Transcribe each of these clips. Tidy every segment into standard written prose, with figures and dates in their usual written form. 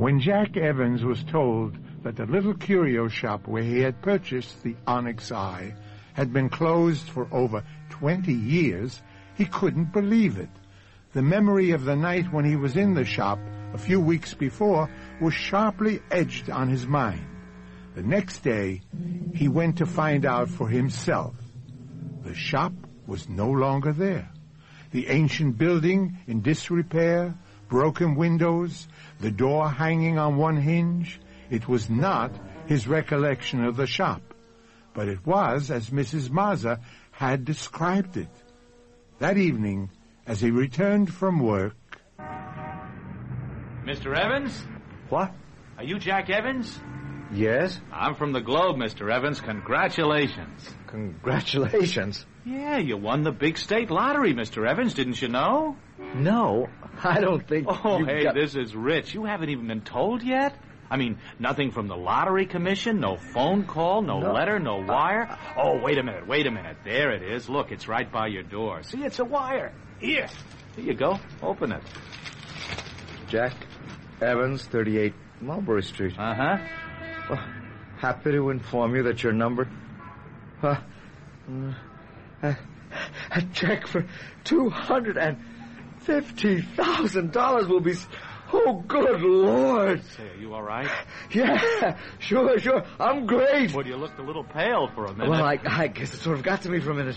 When Jack Evans was told that the little curio shop where he had purchased the onyx eye had been closed for over 20 years, he couldn't believe it. The memory of the night when he was in the shop a few weeks before was sharply etched on his mind. The next day, he went to find out for himself. The shop was no longer there. The ancient building in disrepair, broken windows, the door hanging on one hinge. It was not his recollection of the shop, but it was as Mrs. Mazza had described it. That evening, as he returned from work... Mr. Evans? What? Are you Jack Evans? Yes? I'm from the Globe, Mr. Evans. Congratulations. Congratulations? Yeah, you won the big state lottery, Mr. Evans. Didn't you know? No, I don't think... Oh, hey, this is rich. You haven't even been told yet? I mean, nothing from the lottery commission, no phone call, no letter, no wire. Oh, wait a minute. There it is. Look, it's right by your door. See, it's a wire. Here you go. Open it. Jack Evans, 38 Mulberry Street. Uh-huh. Well, happy to inform you that your number... a check for $250,000 will be... Oh, good Lord. Say, are you all right? Yeah, sure. I'm great. Well, you looked a little pale for a minute. Well, I guess it sort of got to me for a minute.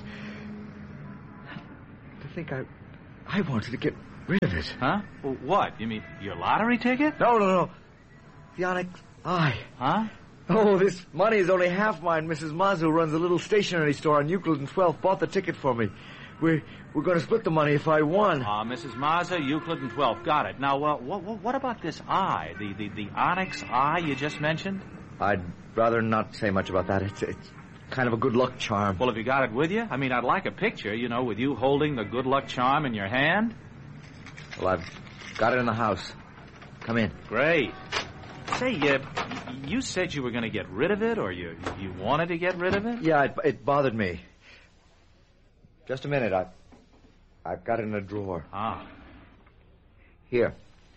To think I wanted to get rid of it. Huh? Well, what? You mean your lottery ticket? No. The onyx eye. Huh? Oh, this money is only half mine. Mrs. Mazza, who runs a little stationery store on Euclid and 12th, bought the ticket for me. We're going to split the money if I won. Mrs. Mazza, Euclid and 12th. Got it. Now, what about this eye? The onyx eye you just mentioned? I'd rather not say much about that. It's kind of a good luck charm. Well, have you got it with you? I mean, I'd like a picture, with you holding the good luck charm in your hand. Well, I've got it in the house. Come in. Great. Say, you said you were going to get rid of it, or you wanted to get rid of it? Yeah, it bothered me. Just a minute. I've got it in a drawer. Ah. Here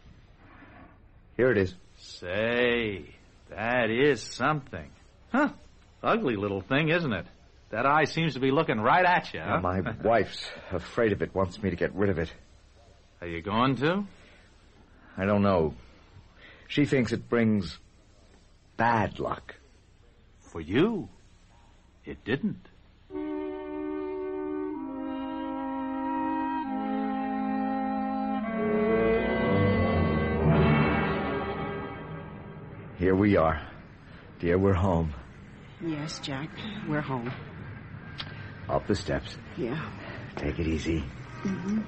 it is. Say, that is something. Huh. Ugly little thing, isn't it? That eye seems to be looking right at you, huh? Yeah, my wife's afraid of it, wants me to get rid of it. Are you going to? I don't know. She thinks it brings bad luck. For you, it didn't. Here we are. Dear, we're home. Yes, Jack, we're home. Up the steps. Yeah. Take it easy. Mm-hmm.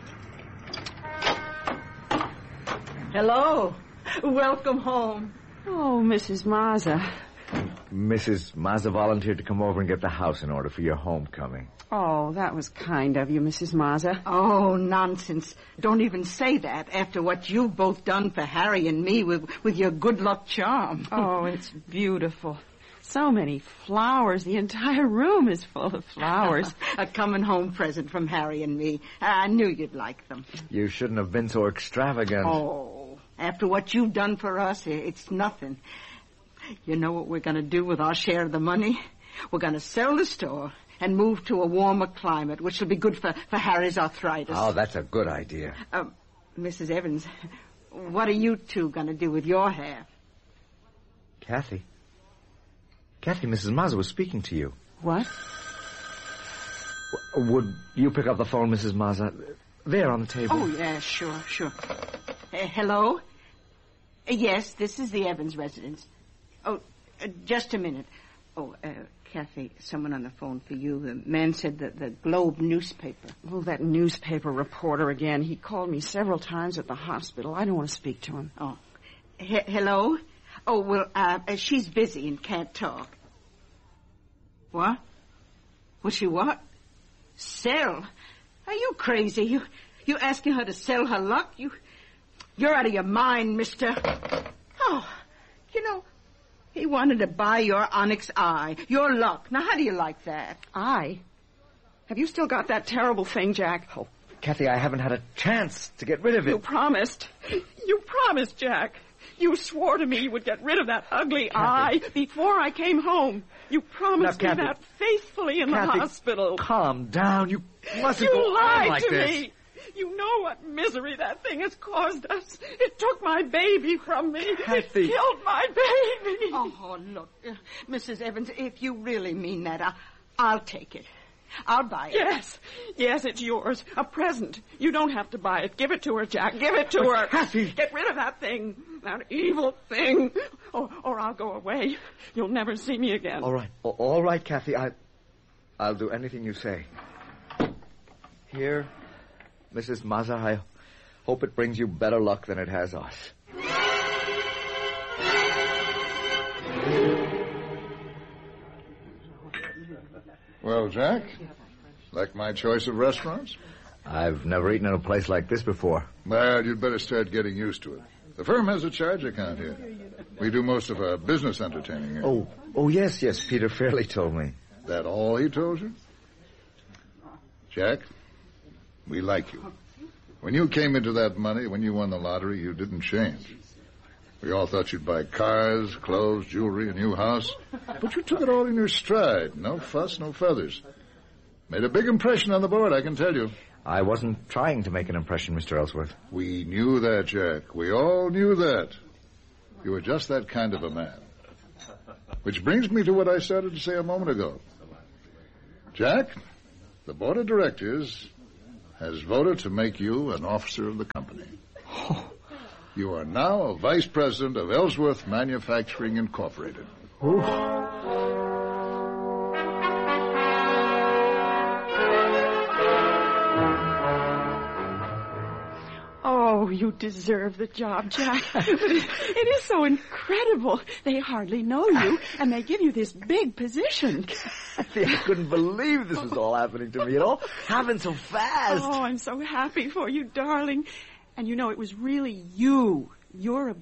Hello. Welcome home. Oh, Mrs. Mazza. Mrs. Mazza volunteered to come over and get the house in order for your homecoming. Oh, that was kind of you, Mrs. Mazza. Oh, nonsense. Don't even say that after what you've both done for Harry and me with your good luck charm. Oh, it's beautiful. So many flowers. The entire room is full of flowers. A coming home present from Harry and me. I knew you'd like them. You shouldn't have been so extravagant. Oh, after what you've done for us, it's nothing. You know what we're going to do with our share of the money? We're going to sell the store and move to a warmer climate, which will be good for Harry's arthritis. Oh, that's a good idea. Mrs. Evans, what are you two going to do with your hair? Kathy, Mrs. Mazza was speaking to you. What? Would you pick up the phone, Mrs. Mazza? There on the table. Oh, yeah, sure. Hello? Yes, this is the Evans residence. Oh, just a minute. Oh, Kathy, someone on the phone for you. The man said that the Globe newspaper. Oh, that newspaper reporter again. He called me several times at the hospital. I don't want to speak to him. Oh. Hello? Oh, well, she's busy and can't talk. What? Will she what? Sell? Are you crazy? You asking her to sell her luck? You're out of your mind, mister. Oh, he wanted to buy your onyx eye, your luck. Now, how do you like that? Eye? Have you still got that terrible thing, Jack? Oh, Kathy, I haven't had a chance to get rid of it. You promised. You promised, Jack. You swore to me you would get rid of that ugly eye before I came home. You promised Now, me Kathy. that faithfully in Kathy, the hospital. Calm down. You mustn't go You on lied like to this. me. You know what misery that thing has caused us. It took my baby from me. Kathy. It killed my baby. Oh, look, Mrs. Evans, if you really mean that, I'll take it. I'll buy it. Yes, it's yours. A present. You don't have to buy it. Give it to her, Jack. Give it to her. Kathy. Get rid of that thing. That evil thing. Or I'll go away. You'll never see me again. All right, Kathy. I'll do anything you say. Here, Mrs. Mazza, I hope it brings you better luck than it has us. Well, Jack, like my choice of restaurants? I've never eaten in a place like this before. Well, you'd better start getting used to it. The firm has a charge account here. We do most of our business entertaining here. Oh, yes, Peter Fairley told me. That all he told you? Jack, we like you. When you came into that money, when you won the lottery, you didn't change. We all thought you'd buy cars, clothes, jewelry, a new house. But you took it all in your stride. No fuss, no feathers. Made a big impression on the board, I can tell you. I wasn't trying to make an impression, Mr. Ellsworth. We knew that, Jack. We all knew that. You were just that kind of a man. Which brings me to what I started to say a moment ago. Jack, the board of directors has voted to make you an officer of the company. You are now a vice president of Ellsworth Manufacturing Incorporated. Oh, you deserve the job, Jack. But it is so incredible. They hardly know you, and they give you this big position. Kathy, I couldn't believe this was all happening to me. It all happened so fast. Oh, I'm so happy for you, darling. And you know, it was really you. You're a